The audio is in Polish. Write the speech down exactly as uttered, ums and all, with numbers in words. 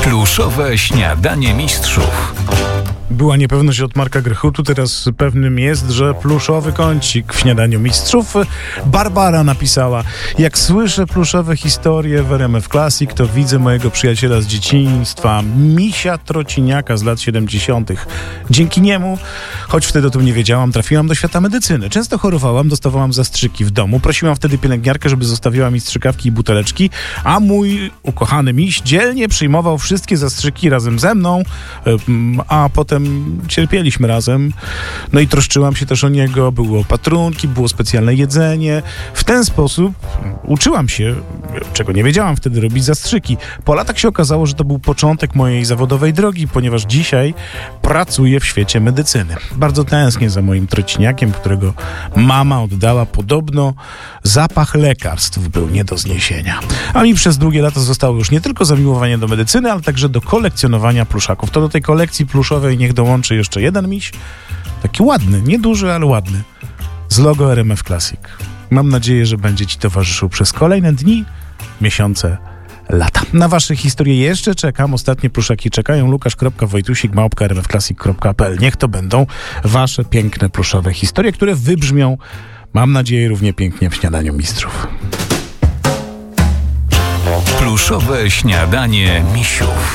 Pluszowe śniadanie mistrzów. Była niepewność od Marka Grechutu, teraz pewnym jest, że pluszowy kącik w śniadaniu mistrzów. Barbara napisała: jak słyszę pluszowe historie w R M F Classic, to widzę mojego przyjaciela z dzieciństwa, Misia Trociniaka z lat siedemdziesiątych. Dzięki niemu, choć wtedy o tym nie wiedziałam, trafiłam do świata medycyny. Często chorowałam, dostawałam zastrzyki w domu. Prosiłam wtedy pielęgniarkę, żeby zostawiła mi strzykawki i buteleczki, a mój ukochany miś dzielnie przyjmował wszystkie zastrzyki razem ze mną, a potem cierpieliśmy razem. No i troszczyłam się też o niego. Były opatrunki, było specjalne jedzenie. W ten sposób uczyłam się, czego nie wiedziałam wtedy, robić zastrzyki. Po latach się okazało, że to był początek mojej zawodowej drogi, ponieważ dzisiaj pracuję w świecie medycyny. Bardzo tęsknię za moim trociniakiem, którego mama oddała. Podobno zapach lekarstw był nie do zniesienia. A mi przez długie lata zostało już nie tylko zamiłowanie do medycyny, ale także do kolekcjonowania pluszaków. To do tej kolekcji pluszowej niech dołączy jeszcze jeden miś. Taki ładny, nieduży, ale ładny. Z logo R M F Classic. Mam nadzieję, że będzie ci towarzyszył przez kolejne dni, miesiące, lata. Na wasze historie jeszcze czekam. Ostatnie pluszaki czekają. Łukasz kropka wojtusik małpka r m f classic kropka p l. Niech to będą wasze piękne pluszowe historie, które wybrzmią, mam nadzieję, równie pięknie w śniadaniu mistrzów. Pluszowe śniadanie misiów.